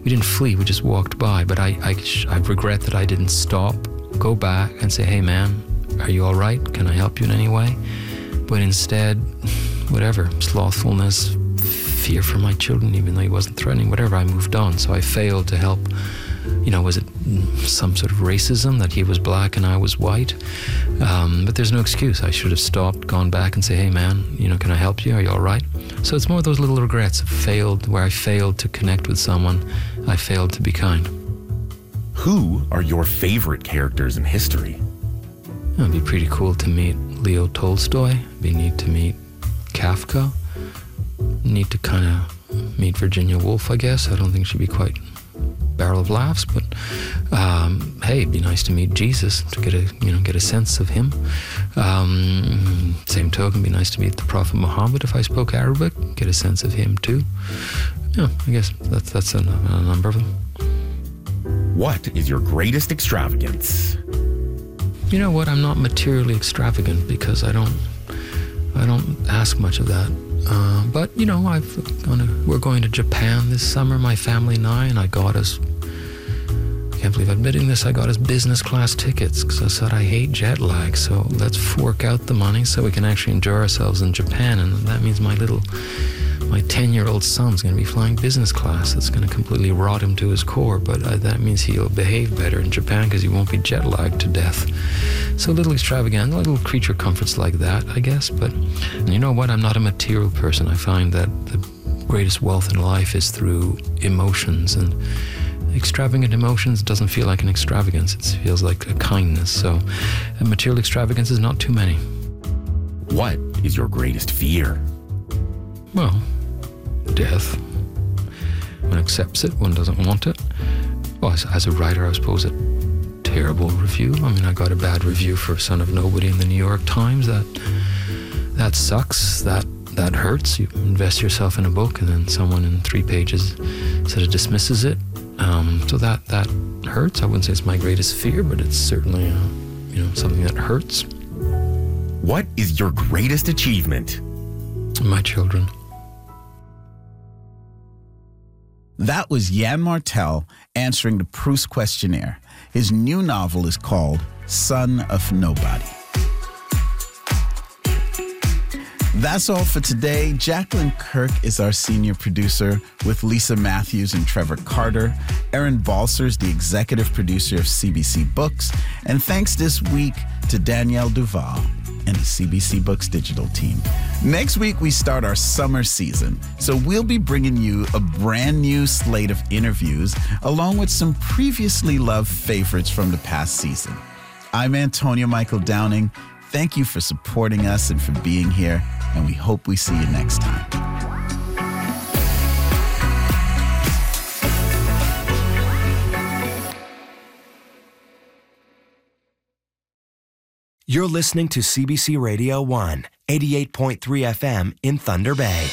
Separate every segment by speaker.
Speaker 1: We didn't flee, we just walked by. But I regret that I didn't stop, go back and say, hey man, are you all right? Can I help you in any way? But instead, whatever, slothfulness, fear for my children, even though he wasn't threatening, whatever, I moved on. So I failed to help. Was it some sort of racism that he was black and I was white? But there's no excuse. I should have stopped, gone back and say, hey man, can I help you? Are you all right? So it's more of those little regrets where I failed to connect with someone. I failed to be kind.
Speaker 2: Who are your favorite characters in history?
Speaker 1: It'd be pretty cool to meet Leo Tolstoy. It'd be neat to meet Kafka. Need to kind of meet Virginia Woolf, I guess. I don't think she'd be quite barrel of laughs, but hey, it'd be nice to meet Jesus to get a sense of him. Same token, it'd be nice to meet the Prophet Muhammad if I spoke Arabic, get a sense of him too. I guess that's a number of them.
Speaker 2: What is your greatest extravagance?
Speaker 1: You know what? I'm not materially extravagant because I don't ask much of that. But we're going to Japan this summer, my family and I got us, I can't believe I'm admitting this, I got us business class tickets because I said I hate jet lag, so let's fork out the money so we can actually enjoy ourselves in Japan. And that means my 10-year-old son's going to be flying business class. It's going to completely rot him to his core, but that means he'll behave better in Japan because he won't be jet lagged to death. So a little extravagant, little creature comforts like that, I guess. But you know what? I'm not a material person. I find that the greatest wealth in life is through emotions, and extravagant emotions doesn't feel like an extravagance. It feels like a kindness. So material extravagance is not too many.
Speaker 2: What is your greatest fear?
Speaker 1: Well, death. One accepts it, one doesn't want it. Well, as a writer, I suppose a terrible review. I got a bad review for Son of Nobody in the New York Times. That sucks. That hurts. You invest yourself in a book and then someone in 3 pages sort of dismisses it. So that hurts. I wouldn't say it's my greatest fear, but it's certainly something that hurts.
Speaker 2: What is your greatest achievement?
Speaker 1: My children.
Speaker 3: That was Yann Martel answering the Proust questionnaire. His new novel is called Son of Nobody. That's all for today. Jacqueline Kirk is our senior producer with Lisa Matthews and Trevor Carter. Erin Balser is the executive producer of CBC Books. And thanks this week to Danielle Duval and the CBC Books digital team. Next week, we start our summer season. So we'll be bringing you a brand new slate of interviews along with some previously loved favorites from the past season. I'm Antonio Michael Downing. Thank you for supporting us and for being here, and we hope we see you next time.
Speaker 4: You're listening to CBC Radio 1, 88.3 FM in Thunder Bay.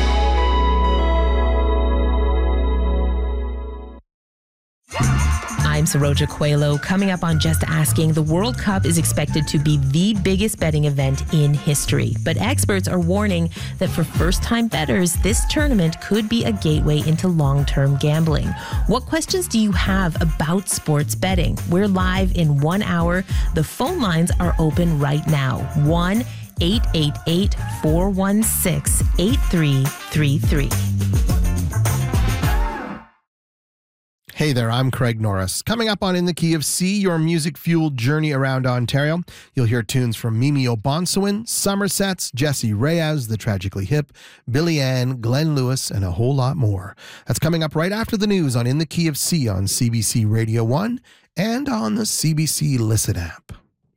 Speaker 5: I'm Saroja Coelho. Coming up on Just Asking, the World Cup is expected to be the biggest betting event in history. But experts are warning that for first-time bettors, this tournament could be a gateway into long-term gambling. What questions do you have about sports betting? We're live in 1 hour. The phone lines are open right now. 1-888-416-8333.
Speaker 6: Hey there, I'm Craig Norris. Coming up on In the Key of C, your music-fueled journey around Ontario. You'll hear tunes from Mimi O'Bonsawin, Somersets, Jessie Reyes, The Tragically Hip, Billy Ann, Glenn Lewis, and a whole lot more. That's coming up right after the news on In the Key of C on CBC Radio 1 and on the CBC Listen app.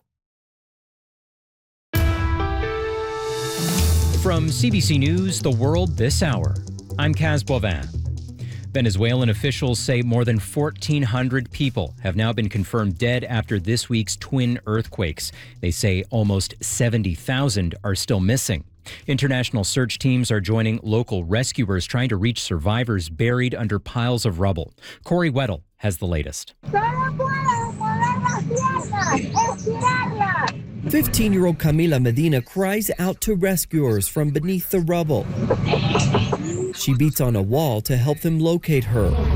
Speaker 7: From CBC News, The World This Hour, I'm Kaz Boivin. Venezuelan officials say more than 1,400 people have now been confirmed dead after this week's twin earthquakes. They say almost 70,000 are still missing. International search teams are joining local rescuers trying to reach survivors buried under piles of rubble. Corey Weddle has the latest.
Speaker 8: 15-year-old Camila Medina cries out to rescuers from beneath the rubble. She beats on a wall to help them locate her.